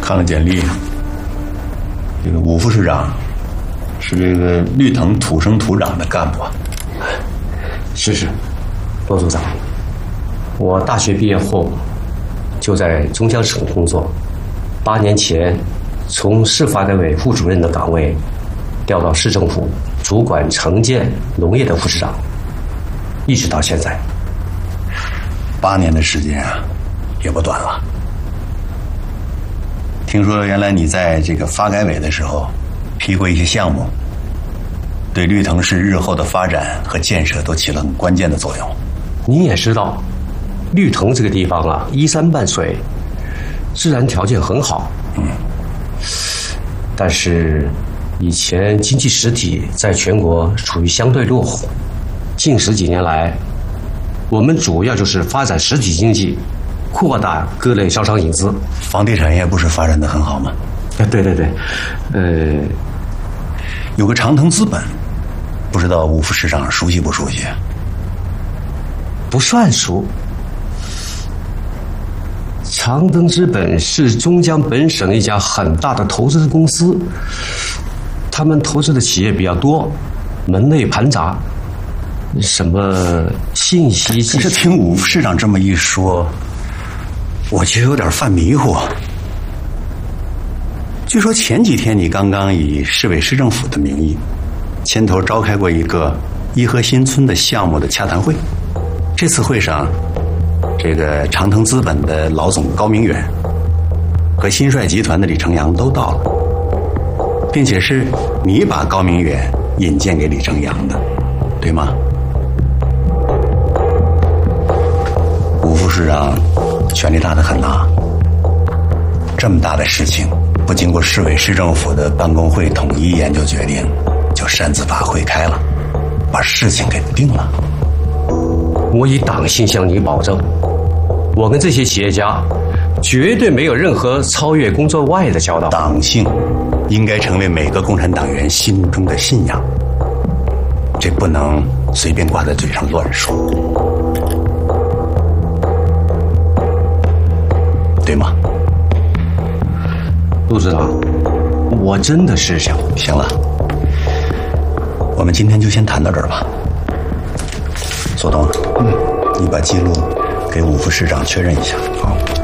看了简历，这个武副市长是这个绿藤土生土长的干部啊。 是，罗组长，我大学毕业后就在中江省工作，8年前从市发改委副主任的岗位调到市政府主管城建农业的副市长，一直到现在。 8年的时间啊，也不短了。听说原来你在这个发改委的时候批过一些项目，对绿藤市日后的发展和建设都起了很关键的作用。 你也知道，绿藤这个地方啊，依山傍水，自然条件很好。但是以前经济实体在全国处于相对落后，近10几年来，我们主要就是发展实体经济，扩大各类招商引资。 房地产业不是发展的很好吗？ 对， 有个长腾资本，不知道吴副市长熟悉不熟悉？ 不算熟。长腾资本是中江本省一家很大的投资公司，他们投资的企业比较多，门类繁杂，什么信息技术。 可是听吴副市长这么一说，我就有点犯迷糊。据说前几天你刚刚以市委市政府的名义牵头召开过一个颐和新村的项目的洽谈会，这次会上这个长腾资本的老总高明远和新帅集团的李成阳都到了，并且是你把高明远引荐给李成阳的，对吗？吴副市长权力大得很呐，这么大的事情不经过市委市政府的办公会统一研究决定，就擅自把会开了，把事情给定了。 我以党性向你保证，我跟这些企业家绝对没有任何超越工作外的交道。 党性应该成为每个共产党员心目中的信仰，这不能随便挂在嘴上乱说，对吗？ 陆指导，我真的是想…… 行了，我们今天就先谈到这儿吧。左东，你把记录给吴副市长确认一下。好。